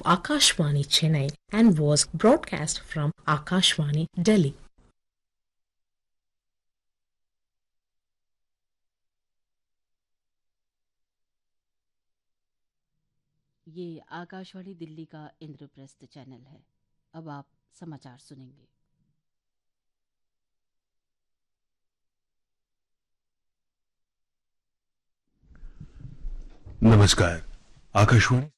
Akashvani Chennai and was broadcast from Akashvani Delhi. ये आकाशवाणी दिल्ली का Indraprastha channel है। अब आप समाचार सुनेंगे। नमस्कार। आकाशवाणी